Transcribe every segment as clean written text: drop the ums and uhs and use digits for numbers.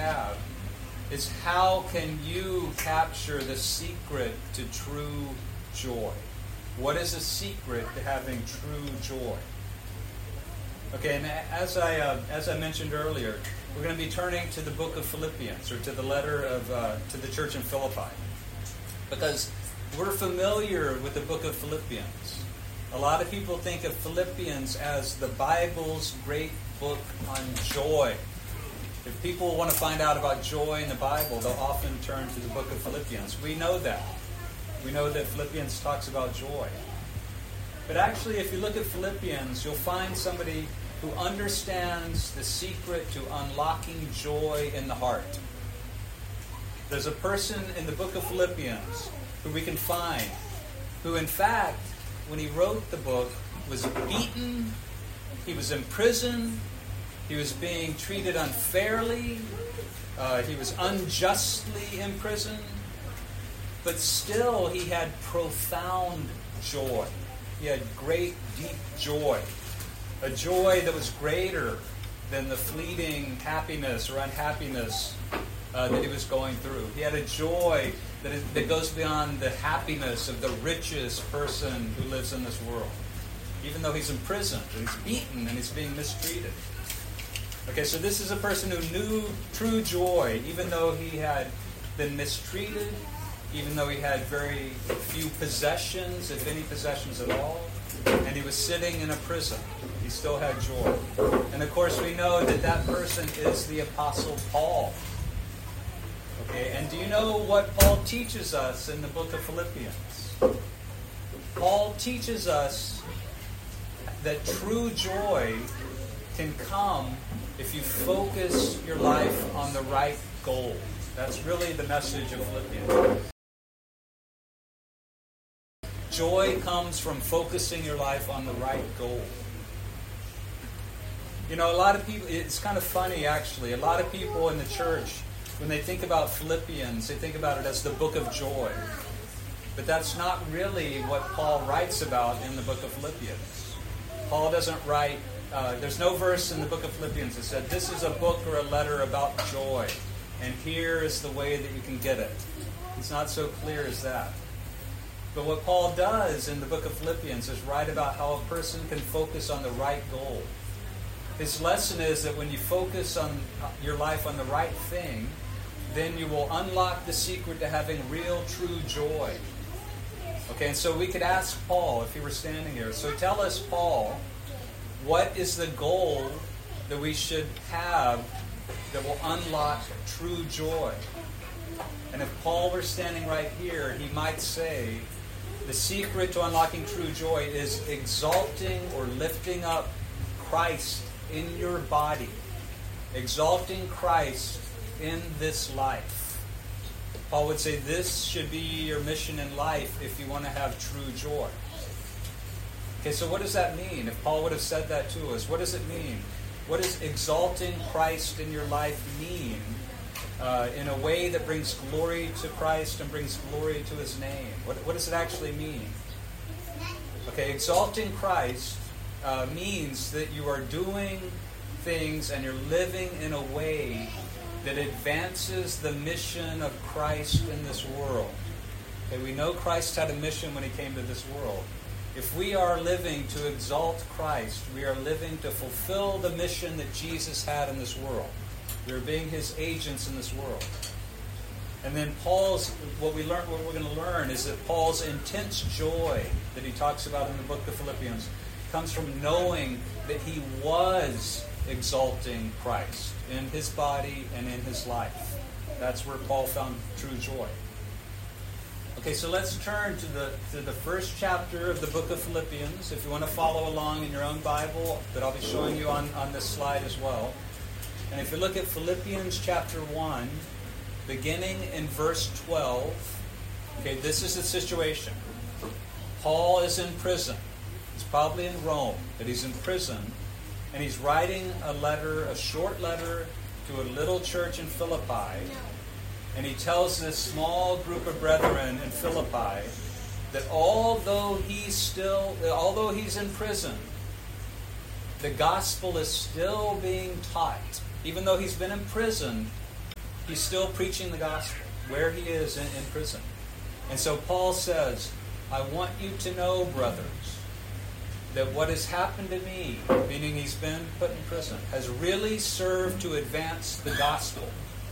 have is how can you capture the secret to true joy? What is the secret to having true joy? Okay, and as I mentioned earlier, we're going to be turning to the book of Philippians, or to the letter of to the church in Philippi, because we're familiar with the book of Philippians. A lot of people think of Philippians as the Bible's great book on joy. If people want to find out about joy in the Bible, they'll often turn to the book of Philippians. We know that. We know that Philippians talks about joy. But actually, if you look at Philippians, you'll find somebody who understands the secret to unlocking joy in the heart. There's a person in the book of Philippians who we can find, who in fact, when he wrote the book, was beaten, he was imprisoned, he was being treated unfairly, he was unjustly imprisoned, but still he had profound joy. He had great, deep joy. A joy that was greater than the fleeting happiness or unhappiness that he was going through. He had a joy that goes beyond the happiness of the richest person who lives in this world. Even though he's imprisoned, and he's beaten, and he's being mistreated. Okay, so this is a person who knew true joy, even though he had been mistreated, even though he had very few possessions, if any possessions at all, and he was sitting in a prison. He still had joy. And of course we know that that person is the Apostle Paul. Okay, and do you know what Paul teaches us in the book of Philippians? Paul teaches us that true joy can come if you focus your life on the right goal. That's really the message of Philippians. Joy comes from focusing your life on the right goal. You know, a lot of people, it's kind of funny actually, a lot of people in the church, when they think about Philippians, they think about it as the book of joy. But that's not really what Paul writes about in the book of Philippians. Paul doesn't write, there's no verse in the book of Philippians that said, this is a book or a letter about joy, and here is the way that you can get it. It's not so clear as that. But what Paul does in the book of Philippians is write about how a person can focus on the right goal. His lesson is that when you focus on your life on the right thing, then you will unlock the secret to having real, true joy. Okay, and so we could ask Paul if he were standing here. So tell us, Paul, what is the goal that we should have that will unlock true joy? And if Paul were standing right here, he might say, the secret to unlocking true joy is exalting or lifting up Christ in your body. Exalting Christ in this life. Paul would say this should be your mission in life if you want to have true joy. Okay, so what does that mean? If Paul would have said that to us, what does it mean? What does exalting Christ in your life mean in a way that brings glory to Christ and brings glory to His name? What does it actually mean? Okay, exalting Christ means that you are doing things and you're living in a way that advances the mission of Christ in this world. Okay, we know Christ had a mission when He came to this world. If we are living to exalt Christ, we are living to fulfill the mission that Jesus had in this world. We are being His agents in this world. And then what we're going to learn is that Paul's intense joy that he talks about in the book of Philippians comes from knowing that he was exalting Christ in his body and in his life. That's where Paul found true joy. Okay, so let's turn to the first chapter of the book of Philippians. If you want to follow along in your own Bible, that I'll be showing you on this slide as well. And if you look at Philippians chapter 1, beginning in verse 12, okay, this is the situation. Paul is in prison. He's probably in Rome, but he's in prison. And he's writing a short letter to a little church in Philippi. And he tells this small group of brethren in Philippi that although he's in prison, the gospel is still being taught. Even though he's been imprisoned, He's still preaching the gospel where he is in prison. And so Paul says, I want you to know, brothers, that what has happened to me, meaning he's been put in prison, has really served to advance the gospel,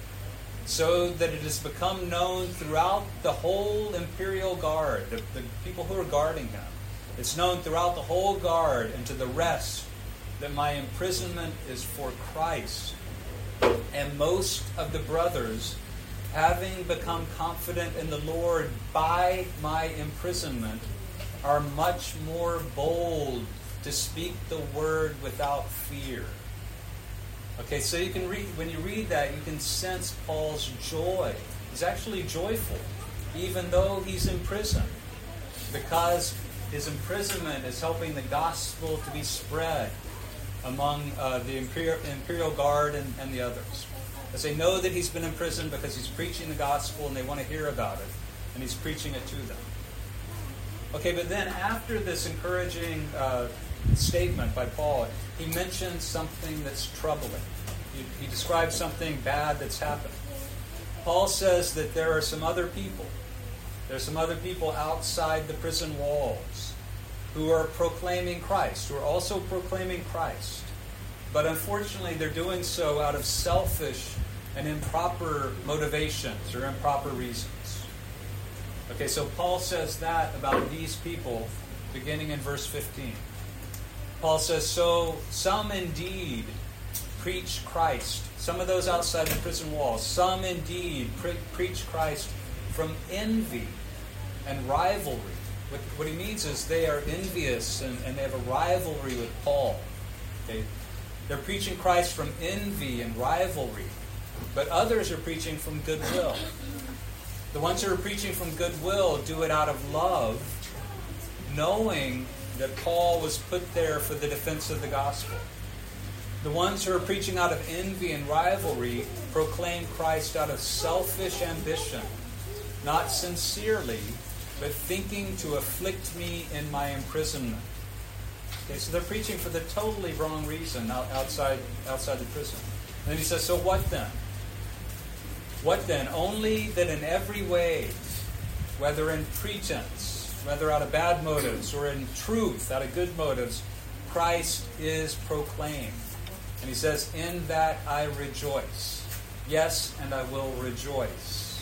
so that it has become known throughout the whole imperial guard, the people who are guarding him. It's known throughout the whole guard and to the rest that my imprisonment is for Christ. And most of the brothers, having become confident in the Lord by my imprisonment, are much more bold to speak the word without fear. Okay, so you can read, when you read that, you can sense Paul's joy. He's actually joyful, even though he's in prison, because his imprisonment is helping the gospel to be spread among the imperial guard and the others. As they know that he's been in prison because he's preaching the gospel and they want to hear about it, and he's preaching it to them. Okay, but then after this encouraging statement by Paul, he mentions something that's troubling. He describes something bad that's happened. Paul says that there are some other people. There are some other people outside the prison walls who are proclaiming Christ, who are also proclaiming Christ. But unfortunately, they're doing so out of selfish and improper motivations or improper reasons. Okay, so Paul says that about these people beginning in verse 15. Paul says, so some indeed preach Christ. Some of those outside the prison walls. Some indeed preach Christ from envy and rivalry. What he means is they are envious and they have a rivalry with Paul. Okay? They're preaching Christ from envy and rivalry. But others are preaching from goodwill. The ones who are preaching from goodwill do it out of love, knowing that Paul was put there for the defense of the gospel. The ones who are preaching out of envy and rivalry proclaim Christ out of selfish ambition, not sincerely, but thinking to afflict me in my imprisonment. Okay, so they're preaching for the totally wrong reason outside the prison. And then he says, so what then? What then? Only that in every way, whether in pretense, whether out of bad motives, or in truth, out of good motives, Christ is proclaimed. And he says, in that I rejoice. Yes, and I will rejoice.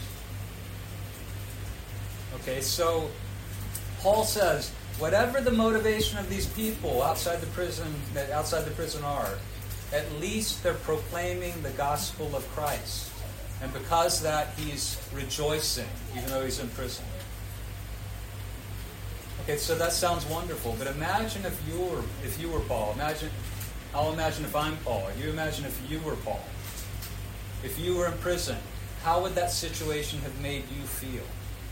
Okay, so Paul says, whatever the motivation of these people outside the prison are, at least they're proclaiming the gospel of Christ. And because of that, he's rejoicing, even though he's in prison. Okay, so that sounds wonderful. But imagine if you were Paul. I'll imagine if I'm Paul. You imagine if you were Paul. If you were in prison, how would that situation have made you feel?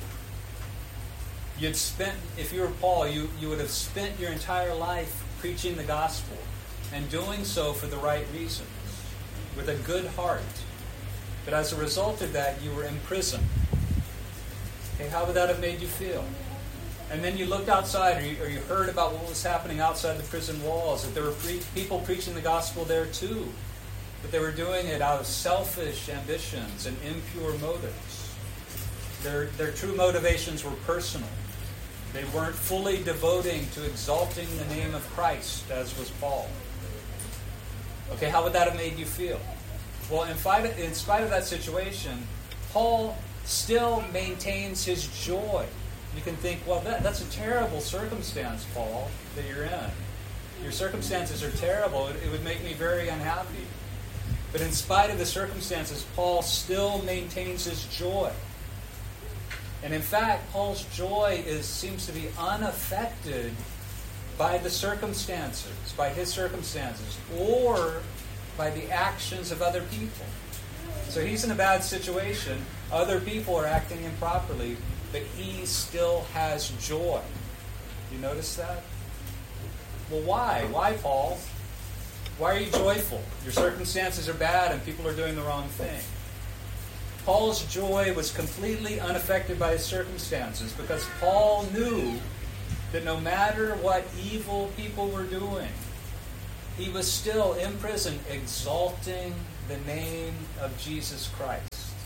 If you were Paul, you would have spent your entire life preaching the gospel and doing so for the right reasons, with a good heart. But as a result of that, you were in prison. Okay, how would that have made you feel? And then you looked outside, or you heard about what was happening outside the prison walls, that there were people preaching the gospel there too. But they were doing it out of selfish ambitions and impure motives. Their true motivations were personal. They weren't fully devoting to exalting the name of Christ, as was Paul. Okay, how would that have made you feel? Well, in spite of that situation, Paul still maintains his joy. You can think, well, that's a terrible circumstance, Paul, that you're in. Your circumstances are terrible. It would make me very unhappy. But in spite of the circumstances, Paul still maintains his joy. And in fact, Paul's joy seems to be unaffected by the circumstances, by his circumstances, or by the actions of other people. So he's in a bad situation. Other people are acting improperly, but he still has joy. You notice that? Well, why? Why, Paul? Why are you joyful? Your circumstances are bad and people are doing the wrong thing. Paul's joy was completely unaffected by his circumstances because Paul knew that no matter what evil people were doing, he was still in prison exalting the name of Jesus Christ.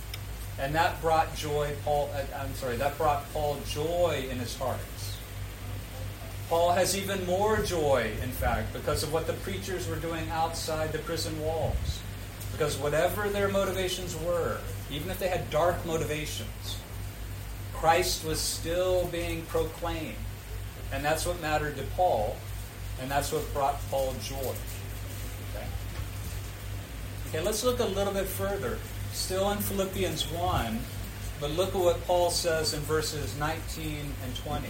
And that brought that brought Paul joy in his heart. Paul has even more joy, in fact, because of what the preachers were doing outside the prison walls. Because whatever their motivations were, even if they had dark motivations, Christ was still being proclaimed. And that's what mattered to Paul, and that's what brought Paul joy. Okay, let's look a little bit further. Still in Philippians 1, but look at what Paul says in verses 19 and 20.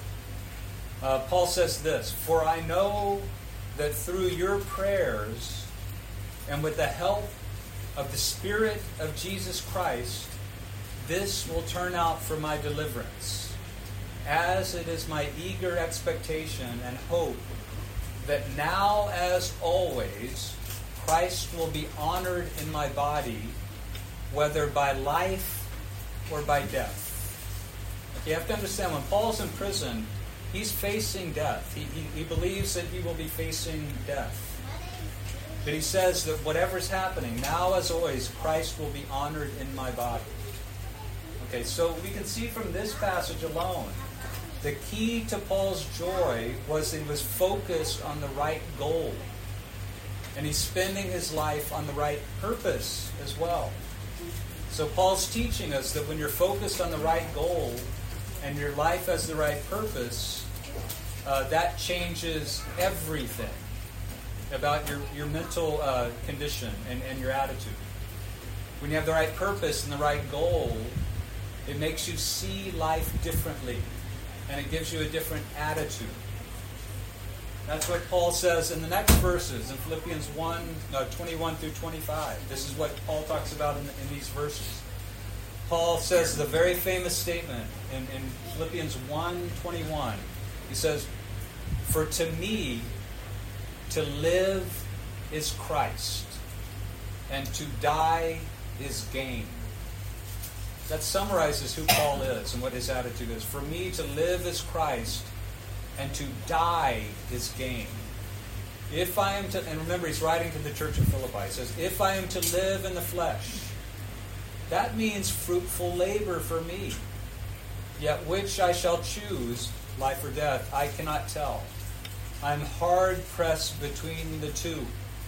Paul says this, "For I know that through your prayers and with the help of the Spirit of Jesus Christ, this will turn out for my deliverance, as it is my eager expectation and hope that now as always Christ will be honored in my body, whether by life or by death." You have to understand, when Paul's in prison, he's facing death. He believes that he will be facing death. But he says that whatever's happening, now as always, Christ will be honored in my body. Okay, so we can see from this passage alone, the key to Paul's joy was that he was focused on the right goal. And he's spending his life on the right purpose as well. So Paul's teaching us that when you're focused on the right goal and your life has the right purpose, that changes everything about your mental condition and your attitude. When you have the right purpose and the right goal, it makes you see life differently, and it gives you a different attitude. That's what Paul says in the next verses, in Philippians 1, 21 through 25. This is what Paul talks about in these verses. Paul says the very famous statement in Philippians 1:21. He says, "For to me, to live is Christ, and to die is gain." That summarizes who Paul is and what his attitude is. For me, to live is Christ, and to die is gain. If I am to, and remember he's writing to the church of Philippi, he says, if I am to live in the flesh, that means fruitful labor for me. Yet which I shall choose, life or death, I cannot tell. I'm hard pressed between the two.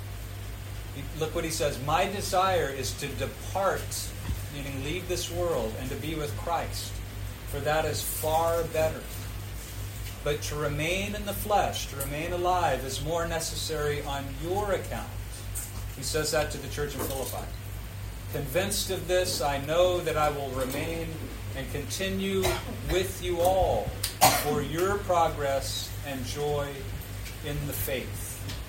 Look what he says, my desire is to depart, meaning leave this world, and to be with Christ, for that is far better. But to remain in the flesh, to remain alive, is more necessary on your account. He says that to the church of Philippi. Convinced of this, I know that I will remain and continue with you all for your progress and joy in the faith.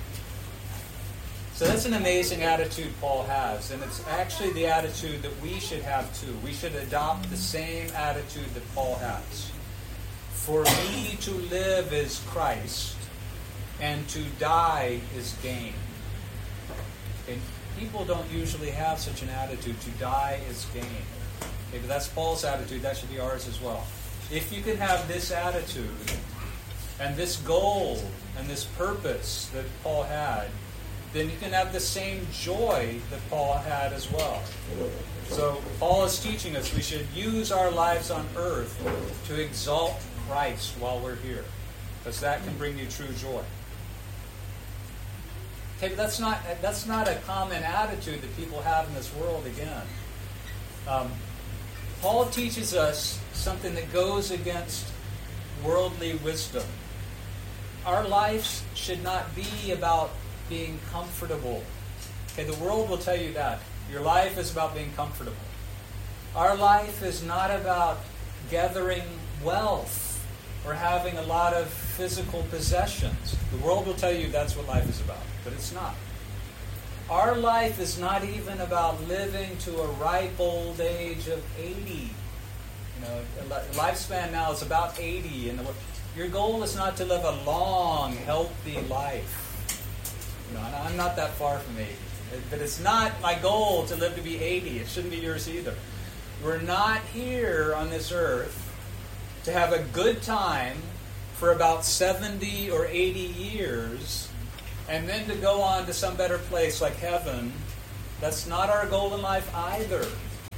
So that's an amazing attitude Paul has, and it's actually the attitude that we should have too. We should adopt the same attitude that Paul has. For me to live is Christ, and to die is gain. Okay, people don't usually have such an attitude. To die is gain. Okay, but that's Paul's attitude. That should be ours as well. If you can have this attitude, and this goal, and this purpose that Paul had, then you can have the same joy that Paul had as well. So Paul is teaching us we should use our lives on earth to exalt Christ while we're here, because that can bring you true joy. Okay, but that's not a common attitude that people have in this world again. Paul teaches us something that goes against worldly wisdom. Our lives should not be about being comfortable. Okay, the world will tell you that. Your life is about being comfortable. Our life is not about gathering wealth or having a lot of physical possessions. The world will tell you that's what life is about, but it's not. Our life is not even about living to a ripe old age of 80. Lifespan now is about 80, and your goal is not to live a long, healthy life. I'm not that far from 80. But it's not my goal to live to be 80. It shouldn't be yours either. We're not here on this earth to have a good time for about 70 or 80 years and then to go on to some better place like heaven. That's not our goal in life either.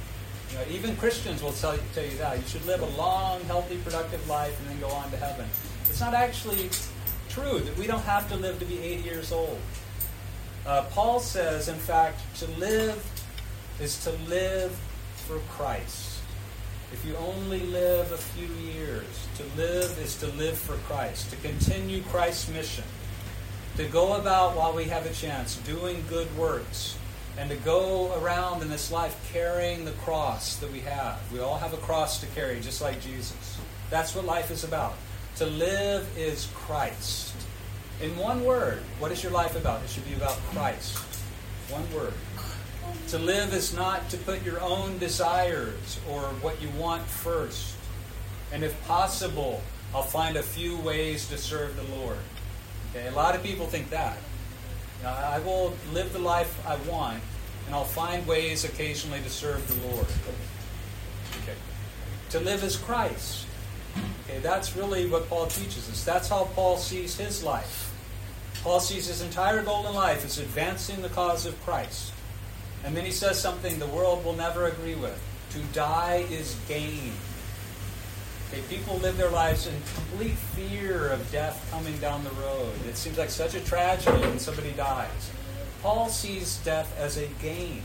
Even Christians will tell you that. You should live a long, healthy, productive life and then go on to heaven. It's not actually true that we don't have to live to be 80 years old. Paul says, in fact, to live is to live for Christ. If you only live a few years, to live is to live for Christ, to continue Christ's mission, to go about while we have a chance, doing good works, and to go around in this life carrying the cross that we have. We all have a cross to carry, just like Jesus. That's what life is about. To live is Christ. In one word, what is your life about? It should be about Christ. One word. To live is not to put your own desires or what you want first. And if possible, I'll find a few ways to serve the Lord. Okay? A lot of people think that. I will live the life I want, and I'll find ways occasionally to serve the Lord. Okay. To live is Christ. Okay, that's really what Paul teaches us. That's how Paul sees his life. Paul sees his entire goal in life as advancing the cause of Christ. And then he says something the world will never agree with. To die is gain. Okay, people live their lives in complete fear of death coming down the road. It seems like such a tragedy when somebody dies. Paul sees death as a gain.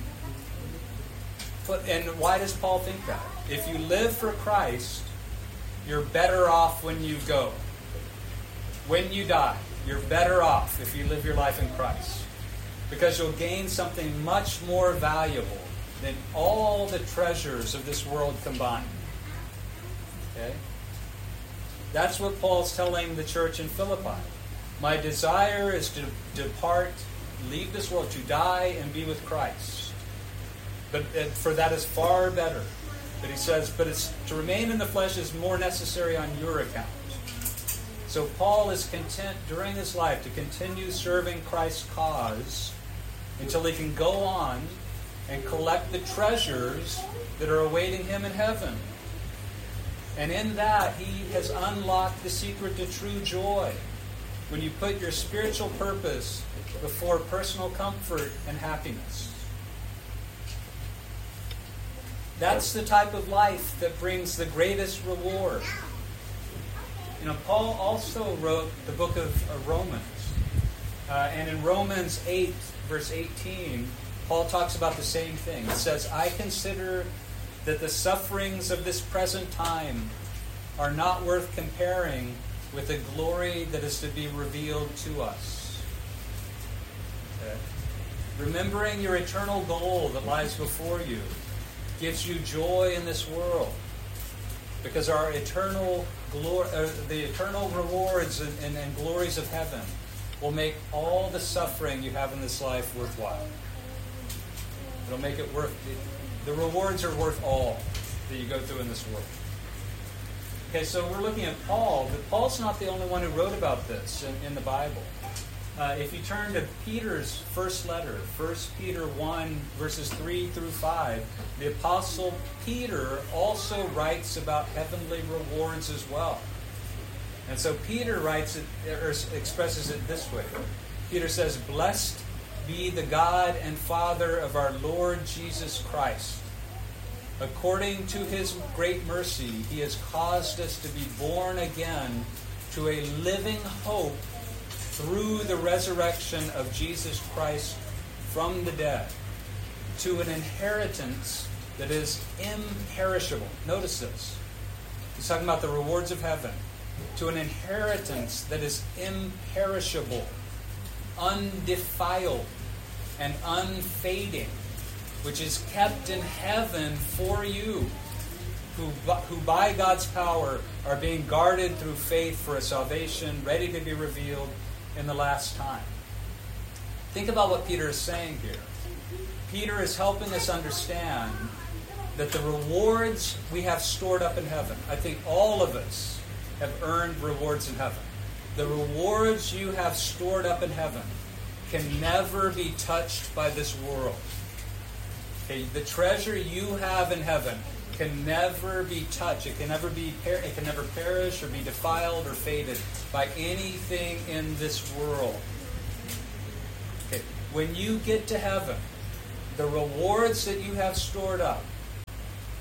And why does Paul think that? If you live for Christ, you're better off when you go. When you die, you're better off if you live your life in Christ. Because you'll gain something much more valuable than all the treasures of this world combined. Okay? That's what Paul's telling the church in Philippi. My desire is to depart, leave this world, to die and be with Christ. But for that is far better. But he says, but it's to remain in the flesh is more necessary on your account. So Paul is content during his life to continue serving Christ's cause until he can go on and collect the treasures that are awaiting him in heaven. And in that, he has unlocked the secret to true joy. When you put your spiritual purpose before personal comfort and happiness. That's the type of life that brings the greatest reward. Paul also wrote the book of Romans. And in Romans 8, verse 18, Paul talks about the same thing. It says, I consider that the sufferings of this present time are not worth comparing with the glory that is to be revealed to us. Okay? Remembering your eternal goal that lies before you gives you joy in this world. Because our eternal the eternal rewards and glories of heaven will make all the suffering you have in this life worthwhile. It'll make it worth it. The rewards are worth all that you go through in this world. Okay, so we're looking at Paul, but Paul's not the only one who wrote about this in the Bible. If you turn to Peter's first letter, 1 Peter 1, verses 3 through 5, the Apostle Peter also writes about heavenly rewards as well. And so Peter writes it, or expresses it this way. Peter says, Blessed be the God and Father of our Lord Jesus Christ. According to his great mercy, he has caused us to be born again to a living hope through the resurrection of Jesus Christ from the dead, to an inheritance that is imperishable. Notice this. He's talking about the rewards of heaven. To an inheritance that is imperishable, undefiled, and unfading, which is kept in heaven for you, who by God's power are being guarded through faith for a salvation ready to be revealed in the last time. Think about what Peter is saying here. Peter is helping us understand that the rewards we have stored up in heaven, I think all of us have earned rewards in heaven. The rewards you have stored up in heaven can never be touched by this world. Okay, the treasure you have in heaven can never be touched. It can never perish or be defiled or faded by anything in this world. Okay, when you get to heaven, the rewards that you have stored up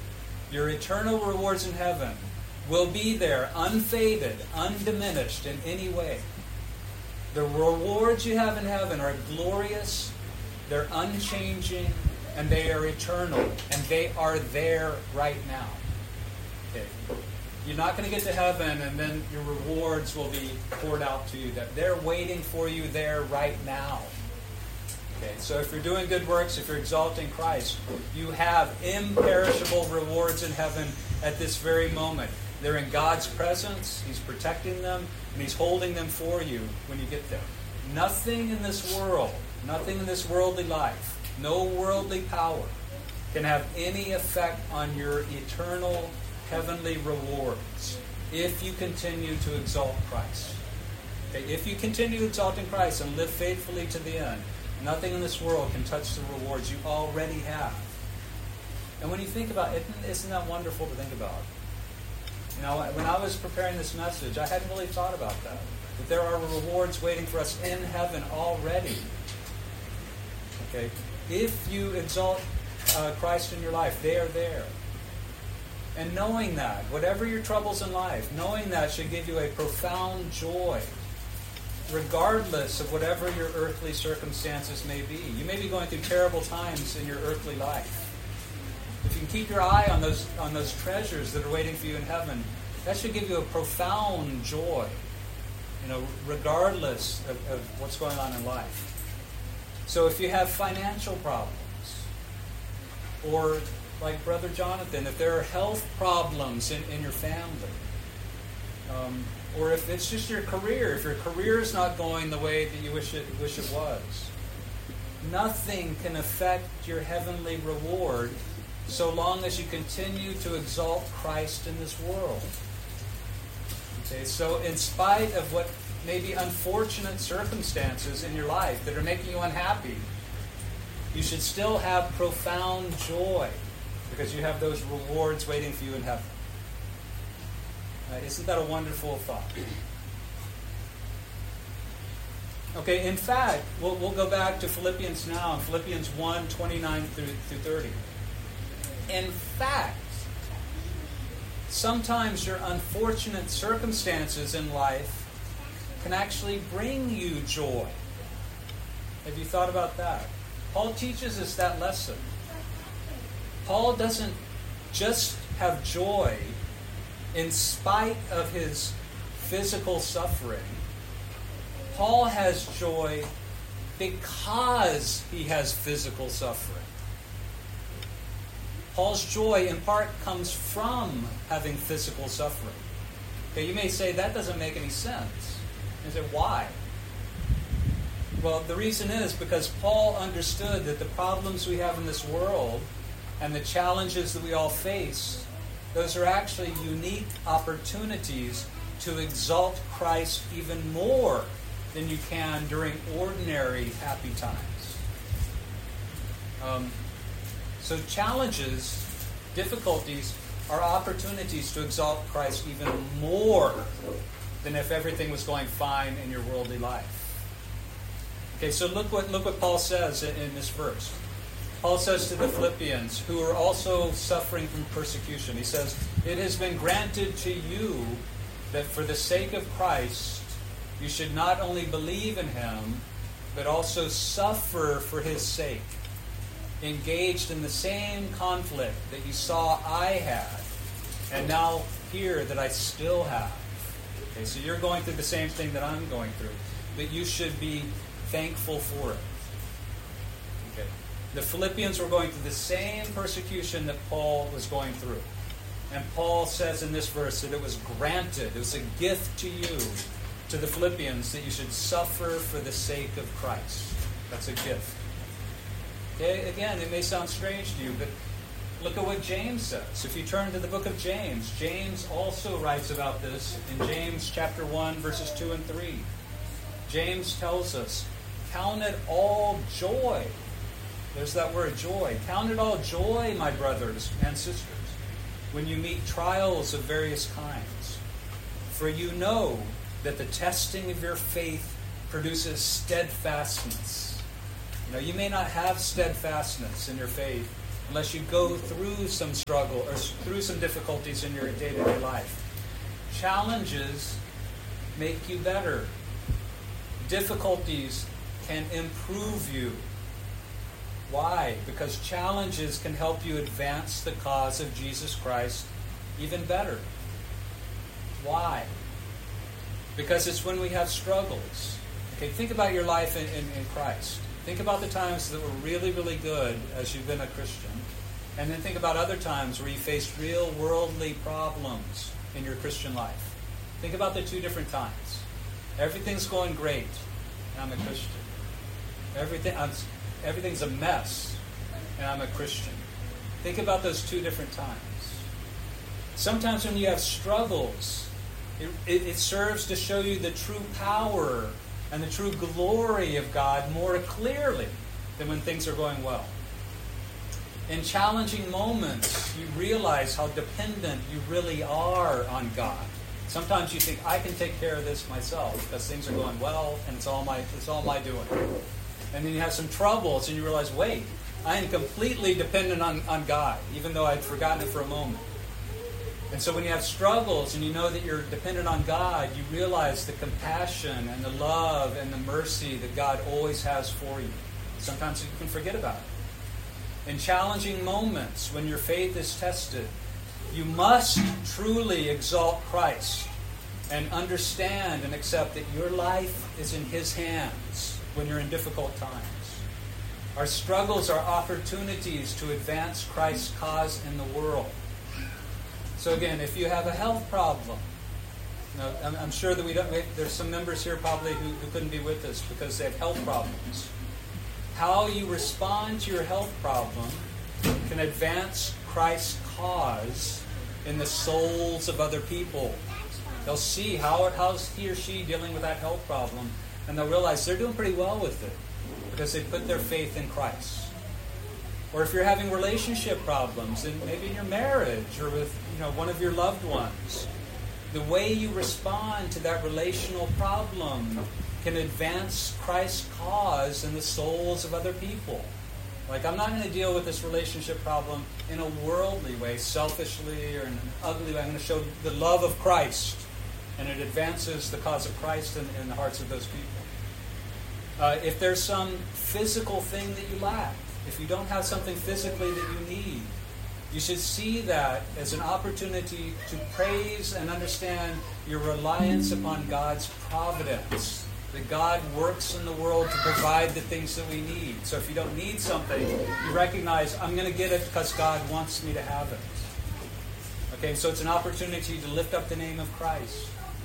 Your eternal rewards in heaven will be there, unfaded, undiminished in any way. The rewards you have in heaven are glorious, they're unchanging, and they are eternal, and they are there right now. Okay. You're not going to get to heaven and then your rewards will be poured out to you. They're waiting for you there right now. Okay, so if you're doing good works, if you're exalting Christ, you have imperishable rewards in heaven at this very moment. They're in God's presence. He's protecting them, and He's holding them for you when you get there. Nothing in this world, nothing in this worldly life, no worldly power can have any effect on your eternal heavenly rewards if you continue to exalt Christ. Okay, if you continue exalting Christ and live faithfully to the end, nothing in this world can touch the rewards you already have. And when you think about it, isn't that wonderful to think about? You know, when I was preparing this message, I hadn't really thought about that. That there are rewards waiting for us in heaven already. Okay? If you exalt Christ in your life, they are there. And knowing that, whatever your troubles in life, knowing that should give you a profound joy, regardless of whatever your earthly circumstances may be. You may be going through terrible times in your earthly life. If you can keep your eye on those treasures that are waiting for you in heaven, that should give you a profound joy, regardless of what's going on in life. So if you have financial problems, or like Brother Jonathan, if there are health problems in your family, or if it's just your career, if your career is not going the way that you wish it was, nothing can affect your heavenly reward so long as you continue to exalt Christ in this world. Okay, so in spite of what may be unfortunate circumstances in your life that are making you unhappy, you should still have profound joy because you have those rewards waiting for you in heaven. Isn't that a wonderful thought? Okay, in fact, we'll go back to Philippians now, in Philippians 1, 29 through 30. In fact, sometimes your unfortunate circumstances in life can actually bring you joy. Have you thought about that? Paul teaches us that lesson. Paul doesn't just have joy in spite of his physical suffering. Paul has joy because he has physical suffering. Paul's joy in part comes from having physical suffering. Okay, you may say that doesn't make any sense. You say, why? Well, the reason is because Paul understood that the problems we have in this world and the challenges that we all face, those are actually unique opportunities to exalt Christ even more than you can during ordinary happy times. So challenges, difficulties, are opportunities to exalt Christ even more than if everything was going fine in your worldly life. Okay, so look what Paul says in this verse. Paul says to the Philippians, who are also suffering from persecution, he says, "It has been granted to you that for the sake of Christ, you should not only believe in Him, but also suffer for His sake, engaged in the same conflict that you saw I had, and now hear that I still have." Okay, so you're going through the same thing that I'm going through, but you should be thankful for it. Okay. The Philippians were going through the same persecution that Paul was going through. And Paul says in this verse that it was granted, it was a gift to you, to the Philippians, that you should suffer for the sake of Christ. That's a gift. Okay, again, it may sound strange to you, but look at what James says. If you turn to the book of James, James also writes about this in James chapter 1, verses 2 and 3. James tells us, "Count it all joy." There's that word, joy. "Count it all joy, my brothers and sisters, when you meet trials of various kinds. For you know that the testing of your faith produces steadfastness." You may not have steadfastness in your faith unless you go through some struggle or through some difficulties in your day-to-day life. Challenges make you better. Difficulties can improve you. Why? Because challenges can help you advance the cause of Jesus Christ even better. Why? Because it's when we have struggles. Okay, think about your life in Christ. Think about the times that were really, really good as you've been a Christian. And then think about other times where you faced real worldly problems in your Christian life. Think about the two different times. Everything's going great, and I'm a Christian. Everything's a mess, and I'm a Christian. Think about those two different times. Sometimes when you have struggles, it serves to show you the true power and the true glory of God more clearly than when things are going well. In challenging moments, you realize how dependent you really are on God. Sometimes you think, I can take care of this myself because things are going well and it's all my doing. And then you have some troubles and you realize, wait, I am completely dependent on God, even though I'd forgotten it for a moment. And so when you have struggles and you know that you're dependent on God, you realize the compassion and the love and the mercy that God always has for you. Sometimes you can forget about it. In challenging moments, when your faith is tested, you must truly exalt Christ and understand and accept that your life is in His hands when you're in difficult times. Our struggles are opportunities to advance Christ's cause in the world. So again, if you have a health problem, I'm sure that there's some members here probably who couldn't be with us because they have health problems. How you respond to your health problem can advance Christ's cause in the souls of other people. They'll see how's he or she dealing with that health problem, and they'll realize they're doing pretty well with it because they put their faith in Christ. Or if you're having relationship problems, and maybe in your marriage or with one of your loved ones, the way you respond to that relational problem can advance Christ's cause in the souls of other people. Like, I'm not going to deal with this relationship problem in a worldly way, selfishly or in an ugly way. I'm going to show the love of Christ, and it advances the cause of Christ in the hearts of those people. If there's some physical thing that you lack, if you don't have something physically that you need, you should see that as an opportunity to praise and understand your reliance upon God's providence. That God works in the world to provide the things that we need. So if you don't need something, you recognize, I'm going to get it because God wants me to have it. Okay, so it's an opportunity to lift up the name of Christ.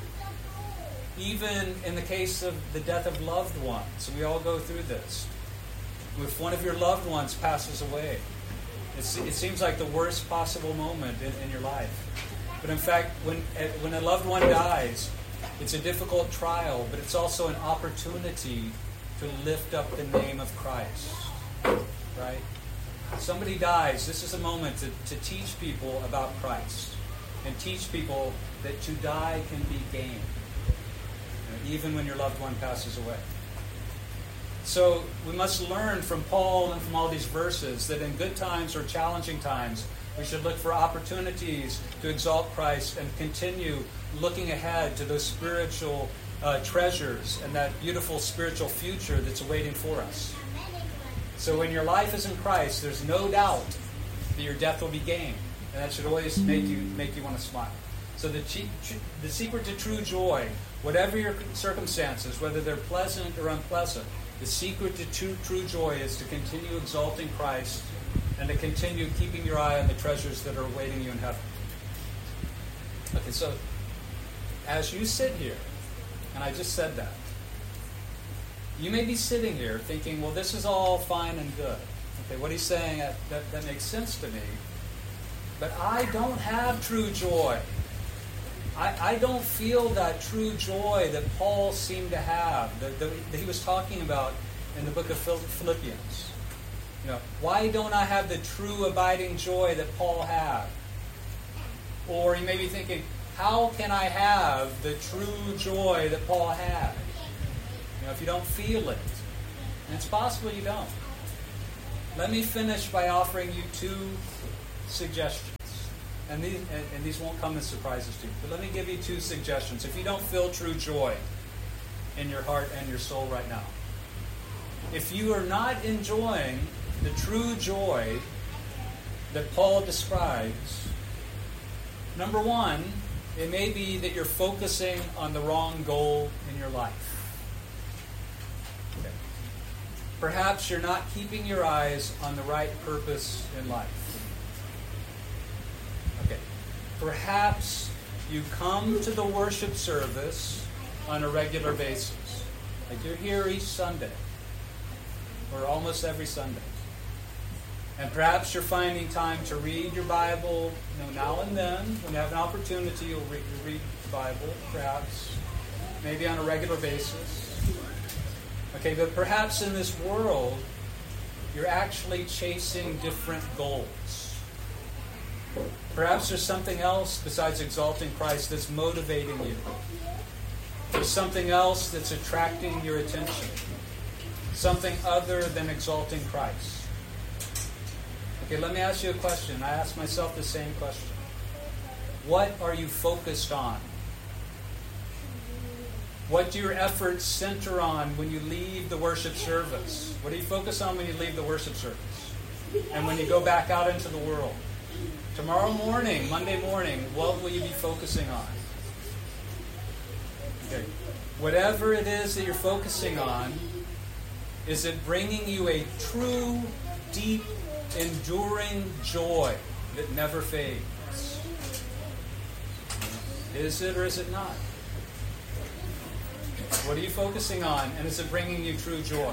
Even in the case of the death of loved ones, we all go through this. If one of your loved ones passes away, it seems like the worst possible moment in your life. But in fact, when a loved one dies, it's a difficult trial, but it's also an opportunity to lift up the name of Christ. Right? Somebody dies, this is a moment to teach people about Christ and teach people that to die can be gain, even when your loved one passes away. So we must learn from Paul and from all these verses that in good times or challenging times, we should look for opportunities to exalt Christ and continue looking ahead to those spiritual treasures and that beautiful spiritual future that's awaiting for us. So when your life is in Christ, there's no doubt that your death will be gain. And that should always make you want to smile. So the secret to true joy, whatever your circumstances, whether they're pleasant or unpleasant, the secret to true joy is to continue exalting Christ and to continue keeping your eye on the treasures that are awaiting you in heaven. Okay, so as you sit here, and I just said that, you may be sitting here thinking, well, this is all fine and good. Okay, what he's saying, that makes sense to me. But I don't have true joy. I don't feel that true joy that Paul seemed to have, that he was talking about in the book of Philippians. Why don't I have the true abiding joy that Paul had? Or you may be thinking, how can I have the true joy that Paul had? If you don't feel it. And it's possible you don't. let me finish by offering you two suggestions. And these won't come as surprises to you. But let me give you two suggestions. If you don't feel true joy in your heart and your soul right now, if you are not enjoying the true joy that Paul describes, number one, it may be that you're focusing on the wrong goal in your life. Okay. Perhaps you're not keeping your eyes on the right purpose in life. Okay. Perhaps you come to the worship service on a regular basis. Like you're here each Sunday, or almost every Sunday. And perhaps you're finding time to read your Bible, now and then. When you have an opportunity, you'll read the Bible, perhaps, maybe on a regular basis. Okay, but perhaps in this world, you're actually chasing different goals. Perhaps there's something else besides exalting Christ that's motivating you. There's something else that's attracting your attention. Something other than exalting Christ. Okay, let me ask you a question. I ask myself the same question. What are you focused on? What do your efforts center on when you leave the worship service? What do you focus on when you leave the worship service? And when you go back out into the world? Tomorrow morning, Monday morning, what will you be focusing on? Okay. Whatever it is that you're focusing on, is it bringing you a true, deep, enduring joy that never fades? Is it or is it not? What are you focusing on, and is it bringing you true joy?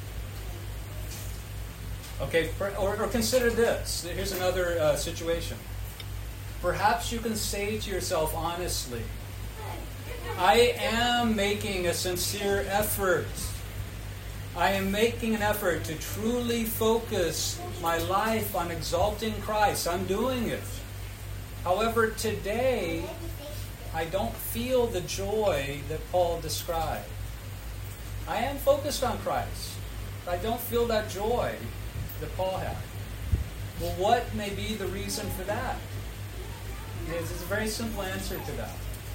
Okay, or consider this. Here's another situation. Perhaps you can say to yourself honestly, I am making a sincere effort. I am making an effort to truly focus my life on exalting Christ. I'm doing it. However, today, I don't feel the joy that Paul described. I am focused on Christ. I don't feel that joy that Paul had. Well, what may be the reason for that? There's a very simple answer to that.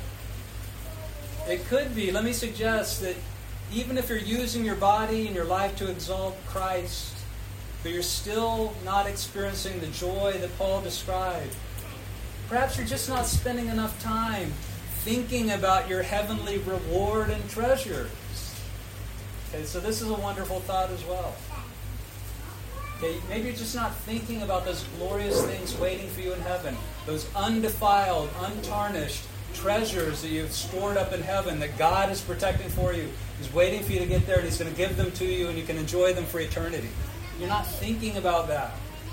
It could be, let me suggest that even if you're using your body and your life to exalt Christ, but you're still not experiencing the joy that Paul described, perhaps you're just not spending enough time thinking about your heavenly reward and treasures. Okay, so this is a wonderful thought as well. Okay, maybe you're just not thinking about those glorious things waiting for you in heaven, those undefiled, untarnished treasures that you've stored up in heaven that God is protecting for you. He's waiting for you to get there, and He's going to give them to you, and you can enjoy them for eternity. You're not thinking about that.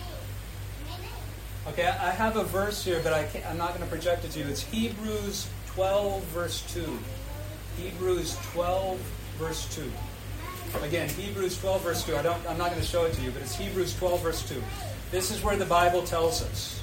Okay, I have a verse here, but I'm not going to project it to you. It's Hebrews 12, verse 2. Hebrews 12, verse 2. Again, Hebrews 12, verse 2. I'm not going to show it to you, but it's Hebrews 12, verse 2. This is where the Bible tells us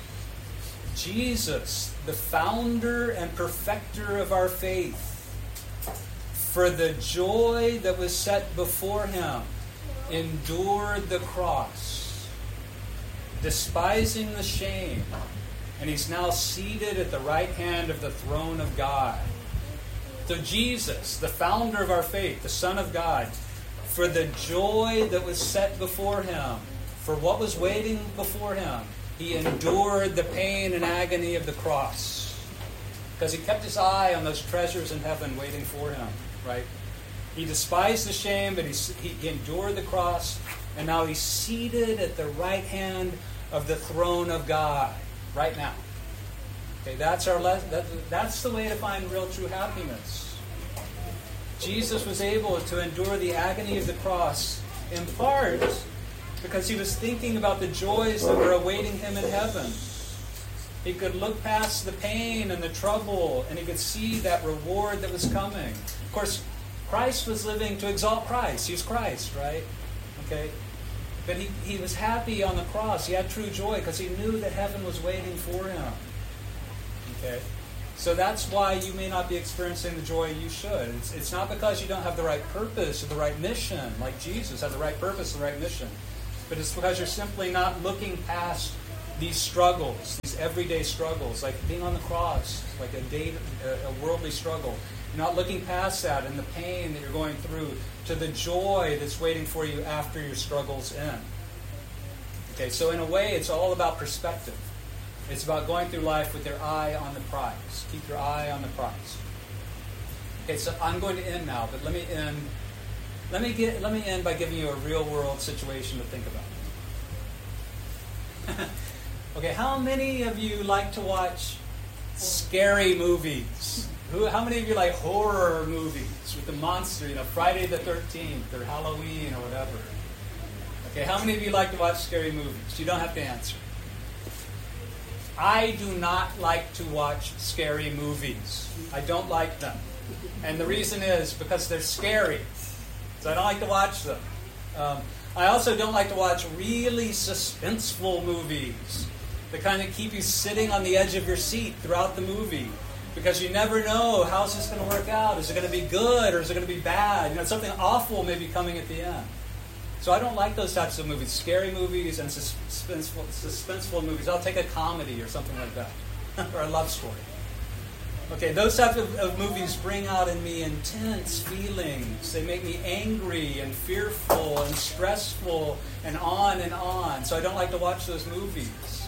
Jesus, the founder and perfecter of our faith, for the joy that was set before Him, endured the cross, despising the shame, and He's now seated at the right hand of the throne of God. So Jesus, the founder of our faith, the Son of God, for the joy that was set before Him, for what was waiting before Him, He endured the pain and agony of the cross. Because He kept His eye on those treasures in heaven waiting for Him, right? He despised the shame, but he endured the cross, and now He's seated at the right hand of the throne of God, right now. Okay, that's the way to find real true happiness. Jesus was able to endure the agony of the cross in part because He was thinking about the joys that were awaiting Him in heaven. He could look past the pain and the trouble, and He could see that reward that was coming. Of course, Christ was living to exalt Christ. He's Christ, right? Okay? But he was happy on the cross. He had true joy because He knew that heaven was waiting for Him. Okay? So that's why you may not be experiencing the joy you should. It's not because you don't have the right purpose or the right mission, like Jesus had the right purpose and the right mission. but it's because you're simply not looking past these struggles, these everyday struggles, like being on the cross, like a worldly struggle. You're not looking past that and the pain that you're going through to the joy that's waiting for you after your struggle's end. Okay, so in a way, it's all about perspective. It's about going through life with your eye on the prize. Keep your eye on the prize. Okay, so I'm going to end now, but let me end. Let me end by giving you a real world situation to think about. Okay, how many of you like to watch scary movies? How many of you like horror movies with the monster, Friday the 13th or Halloween or whatever? Okay, how many of you like to watch scary movies? You don't have to answer. I do not like to watch scary movies. I don't like them. And the reason is because they're scary. So I don't like to watch them. I also don't like to watch really suspenseful movies. The kind that keep you sitting on the edge of your seat throughout the movie. Because you never know, how's this going to work out? Is it going to be good or is it going to be bad? Something awful may be coming at the end. So I don't like those types of movies. Scary movies and suspenseful movies. I'll take a comedy or something like that. Or a love story. Okay, those types of movies bring out in me intense feelings. They make me angry and fearful and stressful and on and on. So I don't like to watch those movies.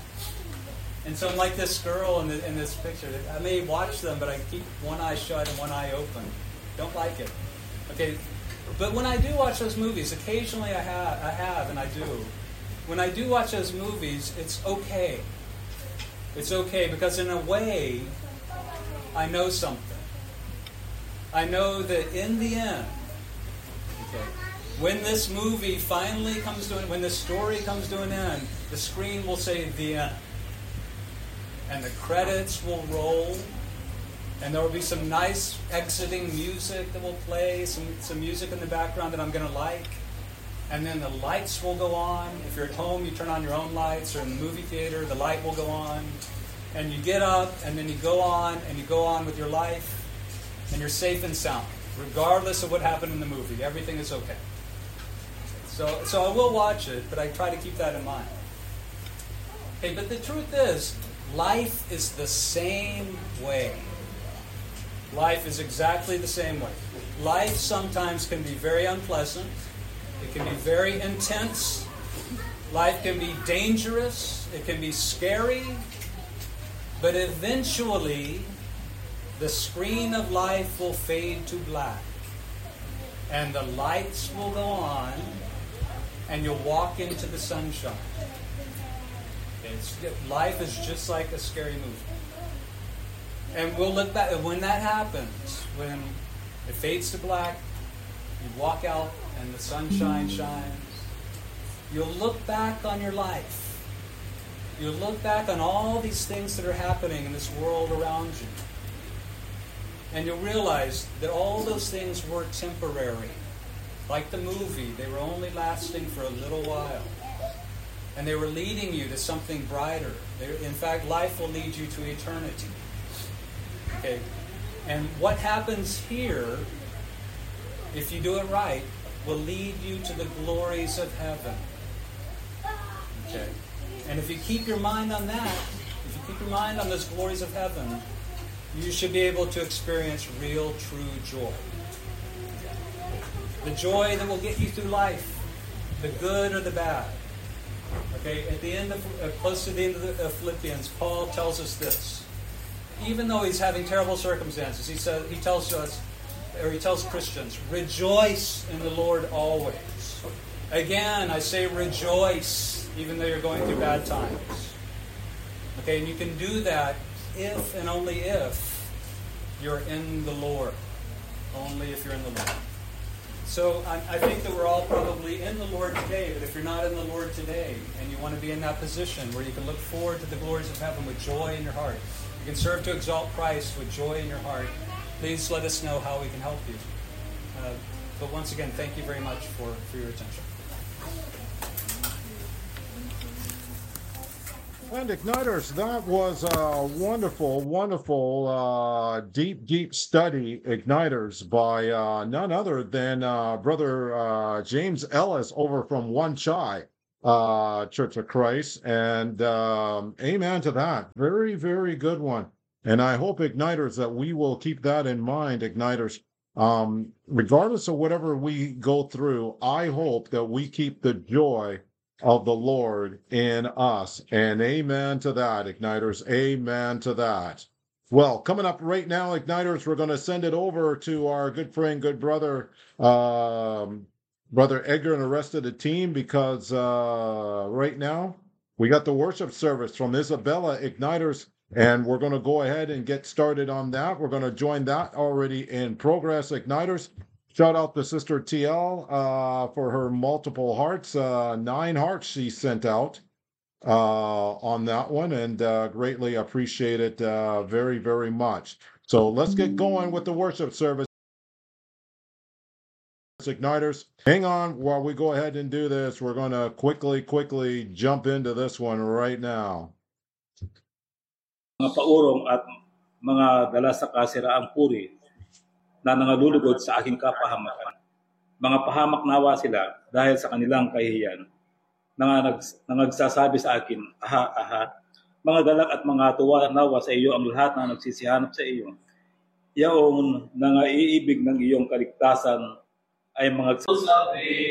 And so I'm like this girl in this picture. I may watch them, but I keep one eye shut and one eye open. Don't like it. Okay, but when I do watch those movies, occasionally I have, and I do. When I do watch those movies, it's okay. It's okay because in a way, I know something. I know that in the end, okay, when this movie finally comes to an end, when this story comes to an end, the screen will say the end. And the credits will roll. And there will be some nice exiting music that will play, some music in the background that I'm going to like. And then the lights will go on. If you're at home, you turn on your own lights, or in the movie theater, the light will go on. And you get up, and then you go on, and you go on with your life, and you're safe and sound, regardless of what happened in the movie. Everything is okay. So I will watch it, but I try to keep that in mind. Okay, but the truth is, life is the same way. Life is exactly the same way. Life sometimes can be very unpleasant. It can be very intense. Life can be dangerous. It can be scary. But eventually, the screen of life will fade to black. And the lights will go on. And you'll walk into the sunshine. Life is just like a scary movie. And we'll look back, when that happens, when it fades to black, you walk out and the sunshine shines, you'll look back on your life. You'll look back on all these things that are happening in this world around you. And you'll realize that all those things were temporary. Like the movie, they were only lasting for a little while. And they were leading you to something brighter. In fact, life will lead you to eternity. Okay, and what happens here, if you do it right, will lead you to the glories of heaven. Okay, and if you keep your mind on that, if you keep your mind on those glories of heaven, you should be able to experience real, true joy. The joy that will get you through life, the good or the bad. Okay, at the end of close to the end of Philippians, Paul tells us this. Even though he's having terrible circumstances, he tells Christians, rejoice in the Lord always. Again, I say rejoice, even though you're going through bad times. Okay, and you can do that if and only if you're in the Lord. Only if you're in the Lord. So I think that we're all probably in the Lord today, but if you're not in the Lord today and you want to be in that position where you can look forward to the glories of heaven with joy in your heart, you can serve to exalt Christ with joy in your heart, please let us know how we can help you. But once again, thank you very much for your attention. And Igniters, that was a wonderful, wonderful, deep study, Igniters, by none other than Brother James Ellis over from One Chai. Church of Christ. And amen to that. Very, very good one. And I hope, Igniters, that we will keep that in mind, Igniters. Regardless of whatever we go through, I hope that we keep the joy of the Lord in us. And amen to that, Igniters. Amen to that. Well, coming up right now, Igniters, we're going to send it over to our good friend, good brother, Brother Edgar, and the rest of the team, because right now we got the worship service from Isabella Igniters, and we're going to go ahead and get started on that. We're going to join that already in progress, Igniters. Shout out to Sister TL for her multiple hearts, 9 hearts she sent out on that one, and greatly appreciate it very, very much. So let's get going with the worship service, Igniters. Hang on while we go ahead and do this. We're going to quickly jump into this one right now. Mga paurong at mga dala sa kasiraang puri na nangalulugod sa aking kapahamakan. Mga pahamak nawa sila dahil sa kanilang kahihiyan. Nangagsasabi sa akin, aha, aha. Mga galak at mga tuwa nawa sa iyo ang lahat na nagsisihanap sa iyo. Yaong nangaiibig ng iyong kaligtasan ay mga sabi